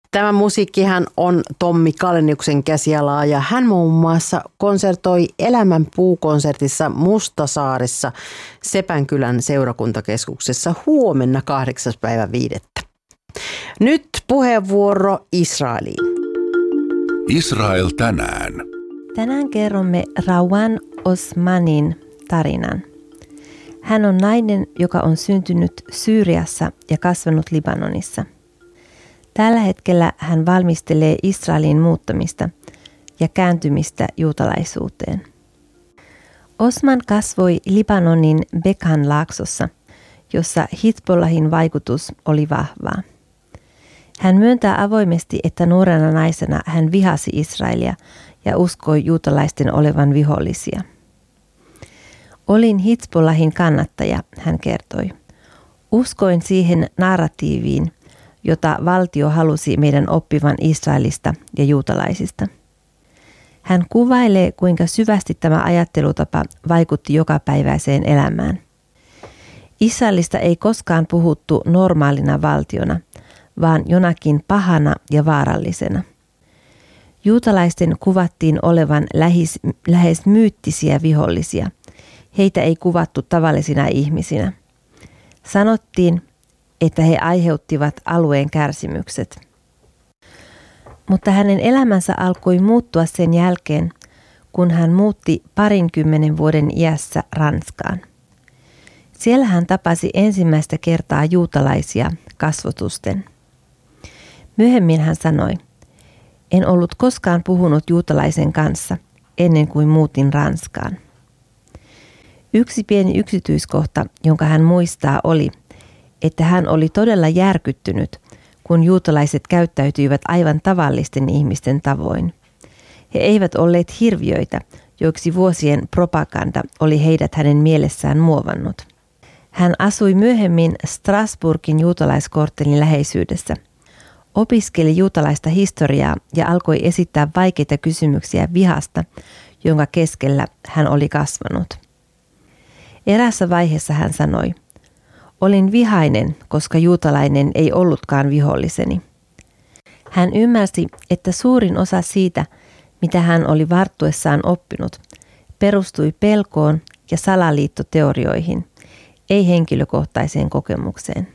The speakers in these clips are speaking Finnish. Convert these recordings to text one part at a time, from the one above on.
Tämä musiikkihan on Tommi Kaleniuksen käsialaa ja hän muun muassa konsertoi Elämän puukonsertissa Mustasaaressa Sepänkylän seurakuntakeskuksessa huomenna 8.5. Nyt puheenvuoro Israeliin. Israel tänään. Tänään kerromme Rawan Osmanin tarinan. Hän on nainen, joka on syntynyt Syyriassa ja kasvanut Libanonissa. Tällä hetkellä hän valmistelee Israelin muuttamista ja kääntymistä juutalaisuuteen. Osman kasvoi Libanonin Bekan laaksossa, jossa Hizbollahin vaikutus oli vahvaa. Hän myöntää avoimesti, että nuorena naisena hän vihasi Israelia ja uskoi juutalaisten olevan vihollisia. Olin Hizbollahin kannattaja, hän kertoi. Uskoin siihen narratiiviin, jota valtio halusi meidän oppivan Israelista ja juutalaisista. Hän kuvailee, kuinka syvästi tämä ajattelutapa vaikutti jokapäiväiseen elämään. Israelista ei koskaan puhuttu normaalina valtiona, vaan jonakin pahana ja vaarallisena. Juutalaisten kuvattiin olevan lähes myyttisiä vihollisia. Heitä ei kuvattu tavallisina ihmisinä. Sanottiin, että he aiheuttivat alueen kärsimykset. Mutta hänen elämänsä alkoi muuttua sen jälkeen, kun hän muutti 20 vuoden iässä Ranskaan. Siellä hän tapasi ensimmäistä kertaa juutalaisia kasvotusten. Myöhemmin hän sanoi, en ollut koskaan puhunut juutalaisen kanssa ennen kuin muutin Ranskaan. Yksi pieni yksityiskohta, jonka hän muistaa, oli, että hän oli todella järkyttynyt, kun juutalaiset käyttäytyivät aivan tavallisten ihmisten tavoin. He eivät olleet hirviöitä, joiksi vuosien propaganda oli heidät hänen mielessään muovannut. Hän asui myöhemmin Strasbourgin juutalaiskorttelin läheisyydessä, opiskeli juutalaista historiaa ja alkoi esittää vaikeita kysymyksiä vihasta, jonka keskellä hän oli kasvanut. Erässä vaiheessa hän sanoi, olin vihainen, koska juutalainen ei ollutkaan viholliseni. Hän ymmärsi, että suurin osa siitä, mitä hän oli varttuessaan oppinut, perustui pelkoon ja salaliittoteorioihin, ei henkilökohtaiseen kokemukseen.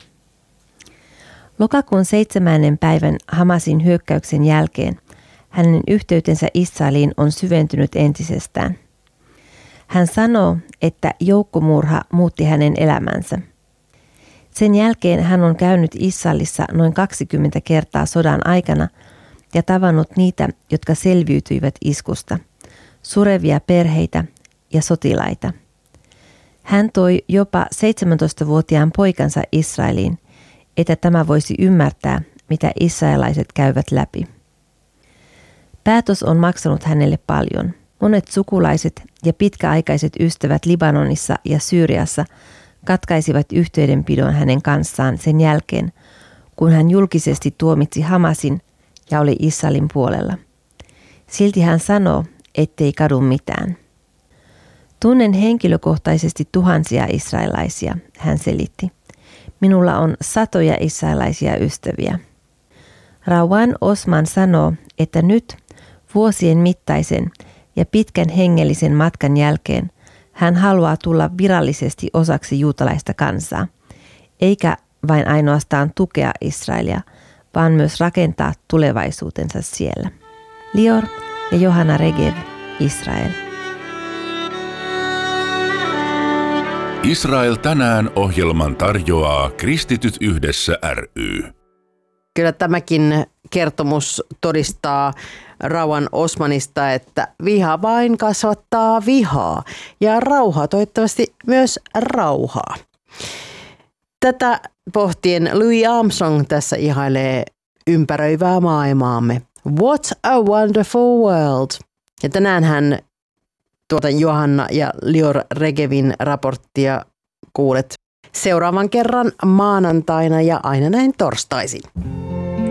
Lokakuun 7. päivän Hamasin hyökkäyksen jälkeen hänen yhteytensä Israeliin on syventynyt entisestään. Hän sanoo, että joukkomurha muutti hänen elämänsä. Sen jälkeen hän on käynyt Israelissa noin 20 kertaa sodan aikana ja tavannut niitä, jotka selviytyivät iskusta, surevia perheitä ja sotilaita. Hän toi jopa 17-vuotiaan poikansa Israeliin, että tämä voisi ymmärtää, mitä israelaiset käyvät läpi. Päätös on maksanut hänelle paljon. Monet sukulaiset ja pitkäaikaiset ystävät Libanonissa ja Syyriassa katkaisivat yhteydenpidon hänen kanssaan sen jälkeen, kun hän julkisesti tuomitsi Hamasin ja oli Israelin puolella. Silti hän sanoo, ettei kadu mitään. Tunnen henkilökohtaisesti tuhansia israelaisia, hän selitti. Minulla on satoja israelaisia ystäviä. Rawan Osman sanoo, että nyt vuosien mittaisen ja pitkän hengellisen matkan jälkeen hän haluaa tulla virallisesti osaksi juutalaista kansaa, eikä vain ainoastaan tukea Israelia, vaan myös rakentaa tulevaisuutensa siellä. Lior ja Johanna Regev, Israel. Israel tänään -ohjelman tarjoaa Kristityt yhdessä ry. Kyllä tämäkin kertomus todistaa Rawan Osmanista, että viha vain kasvattaa vihaa ja rauha toivottavasti myös rauhaa. Tätä pohtien Louis Armstrong tässä ihailee ympäröivää maailmaamme. What a wonderful world! Ja tänään hän Johanna ja Lior Regevin raporttia kuulet seuraavan kerran maanantaina ja aina näin torstaisin.